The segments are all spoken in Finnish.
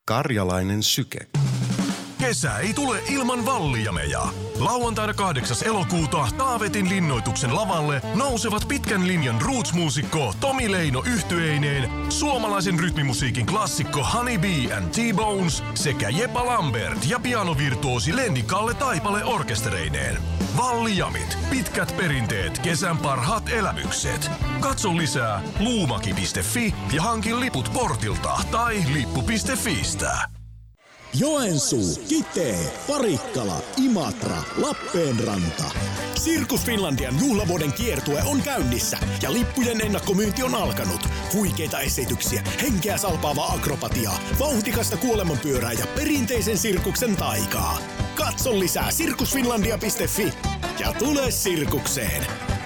Karjalainen syke. Kesä ei tule ilman Vallijameja. Lauantaina 8. elokuuta Taavetin linnoituksen lavalle nousevat pitkän linjan roots-muusikko Tomi Leino yhtyeineen, suomalaisen rytmimusiikin klassikko Honey Bee and T-Bones sekä Jepa Lambert ja pianovirtuosi Lenni Kalle Taipale orkestereineen. Vallijamit, pitkät perinteet, kesän parhaat elämykset. Katso lisää luumaki.fi ja hankin liput portilta tai lippu.fistä. Joensuu, Kitee, Parikkala, Imatra, Lappeenranta. Sirkus Finlandian juhlavuoden kiertue on käynnissä ja lippujen ennakkomyynti on alkanut. Huikeita esityksiä, henkeä salpaavaa akrobatiaa, vauhdikasta kuolemanpyörää ja perinteisen sirkuksen taikaa. Katso lisää sirkusfinlandia.fi ja tule sirkukseen!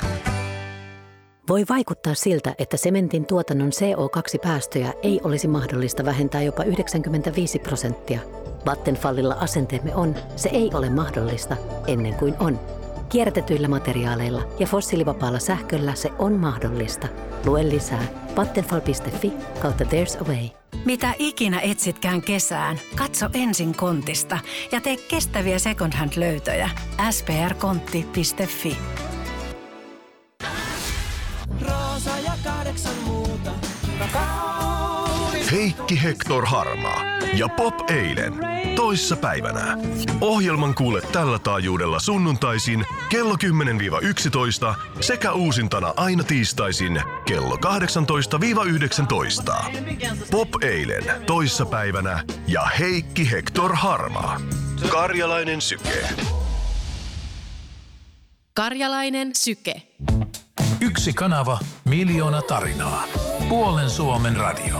Voi vaikuttaa siltä, että sementin tuotannon CO2-päästöjä ei olisi mahdollista vähentää jopa 95%. Vattenfallilla asenteemme on, se ei ole mahdollista ennen kuin on. Kierrätetyillä materiaaleilla ja fossiilivapaalla sähköllä se on mahdollista. Lue lisää vattenfall.fi/there's a way. Mitä ikinä etsitkään kesään, katso ensin Kontista ja tee kestäviä second hand -löytöjä. sprkontti.fi. Roosa ja 8 muuta. Heikki Hector Harmaa ja Pop eilen toissa päivänä. Ohjelman kuule tällä taajuudella sunnuntaisin kello 10-11 sekä uusintana aina tiistaisin kello 18-19. Pop eilen toissa päivänä ja Heikki Hector Harmaa. Karjalainen syke. Karjalainen syke. Yksi kanava, miljoona tarinaa. Puolen Suomen radio.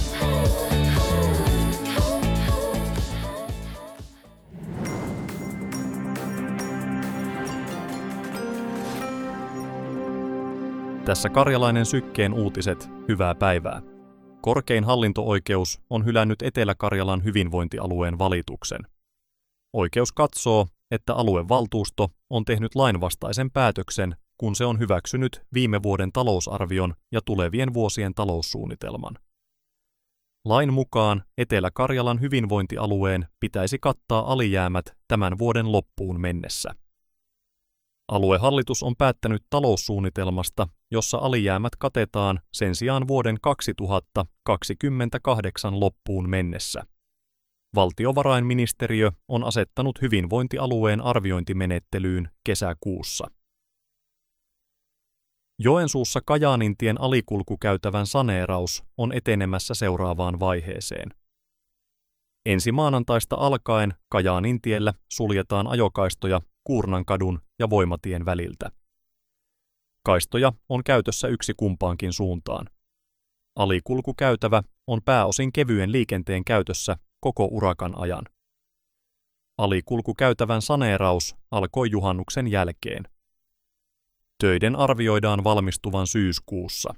Tässä Karjalainen sykkeen uutiset, hyvää päivää. Korkein hallinto-oikeus on hylännyt Etelä-Karjalan hyvinvointialueen valituksen. Oikeus katsoo, että aluevaltuusto on tehnyt lainvastaisen päätöksen, kun se on hyväksynyt viime vuoden talousarvion ja tulevien vuosien taloussuunnitelman. Lain mukaan Etelä-Karjalan hyvinvointialueen pitäisi kattaa alijäämät tämän vuoden loppuun mennessä. Aluehallitus on päättänyt taloussuunnitelmasta, jossa alijäämät katetaan sen sijaan vuoden 2028 loppuun mennessä. Valtiovarainministeriö on asettanut hyvinvointialueen arviointimenettelyyn kesäkuussa. Joensuussa Kajaanintien alikulkukäytävän saneeraus on etenemässä seuraavaan vaiheeseen. Ensi maanantaista alkaen Kajaanintiellä suljetaan ajokaistoja Kuurnankadun ja Voimatien väliltä. Kaistoja on käytössä yksi kumpaankin suuntaan. Alikulkukäytävä on pääosin kevyen liikenteen käytössä koko urakan ajan. Alikulkukäytävän saneeraus alkoi juhannuksen jälkeen. Töiden arvioidaan valmistuvan syyskuussa.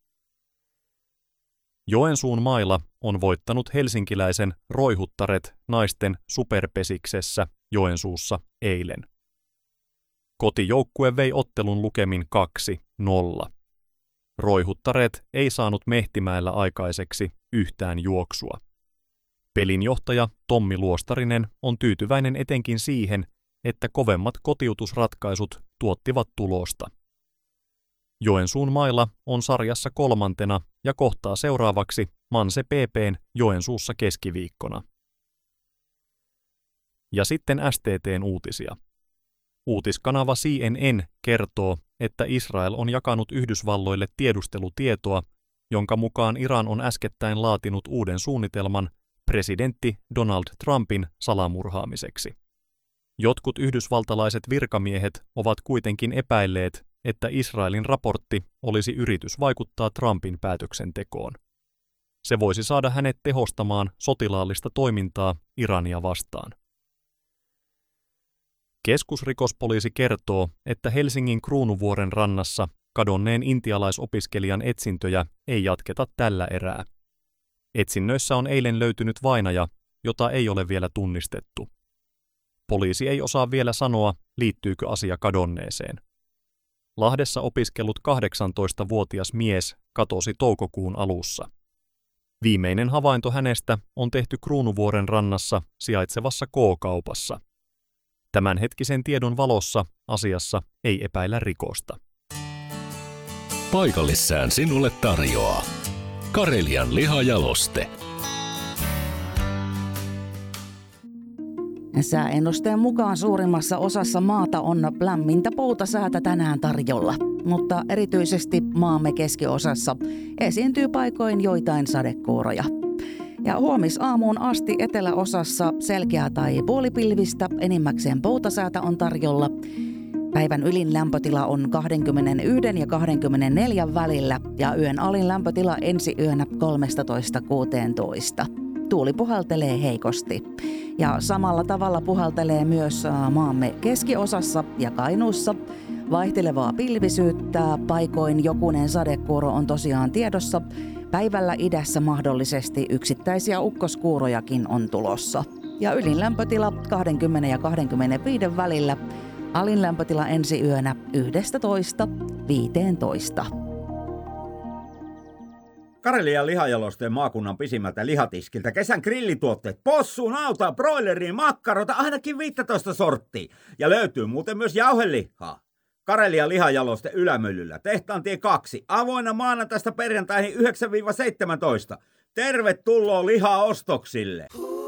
Joensuun mailla on voittanut helsinkiläisen Roihuttaret naisten superpesiksessä Joensuussa eilen. Kotijoukkue vei ottelun lukemin 2-0. Roihuttaret ei saanut Mehtimäellä aikaiseksi yhtään juoksua. Pelinjohtaja Tommi Luostarinen on tyytyväinen etenkin siihen, että kovemmat kotiutusratkaisut tuottivat tulosta. Joensuun mailla on sarjassa 3. ja kohtaa seuraavaksi Manse PP:n Joensuussa keskiviikkona. Ja sitten STT:n uutisia. Uutiskanava CNN kertoo, että Israel on jakanut Yhdysvalloille tiedustelutietoa, jonka mukaan Iran on äskettäin laatinut uuden suunnitelman presidentti Donald Trumpin salamurhaamiseksi. Jotkut yhdysvaltalaiset virkamiehet ovat kuitenkin epäilleet, että Israelin raportti olisi yritys vaikuttaa Trumpin päätöksentekoon. Se voisi saada hänet tehostamaan sotilaallista toimintaa Irania vastaan. Keskusrikospoliisi kertoo, että Helsingin Kruunuvuoren rannassa kadonneen intialaisopiskelijan etsintöjä ei jatketa tällä erää. Etsinnöissä on eilen löytynyt vainaja, jota ei ole vielä tunnistettu. Poliisi ei osaa vielä sanoa, liittyykö asia kadonneeseen. Lahdessa opiskellut 18-vuotias mies katosi toukokuun alussa. Viimeinen havainto hänestä on tehty Kruunuvuoren rannassa sijaitsevassa K-kaupassa. Tämänhetkisen tiedon valossa asiassa ei epäillä rikosta. Paikallissään sinulle tarjoaa Karelian lihajaloste. Sääennusteen mukaan suurimmassa osassa maata on lämmintä poutasäätä tänään tarjolla, mutta erityisesti maamme keskiosassa esiintyy paikoin joitain sadekuuroja. Ja huomisaamuun asti eteläosassa selkeää tai puolipilvistä, enimmäkseen poutasäätä on tarjolla. Päivän ylin lämpötila on 21 ja 24 välillä ja yön alin lämpötila ensi yönä 13–16. Tuuli puhaltelee heikosti. Ja samalla tavalla puhaltelee myös maamme keskiosassa ja Kainuussa. Vaihtelevaa pilvisyyttä, paikoin jokunen sadekuuro on tosiaan tiedossa. Päivällä idässä mahdollisesti yksittäisiä ukkoskuurojakin on tulossa. Ja ylin lämpötila 20 ja 25 välillä. Alin lämpötila ensi yönä 11–15. Karelian lihajalosteen maakunnan pisimmältä lihatiskiltä kesän grillituotteet, possu, nautaa, broileriin, makkarota, ainakin 15 sorttia. Ja löytyy muuten myös jauhelihaa. Karelian lihajaloste Ylämyllyllä, Tehtaantie 2, avoinna maanantaista perjantaihin 9–17. Tervetuloa lihaostoksille!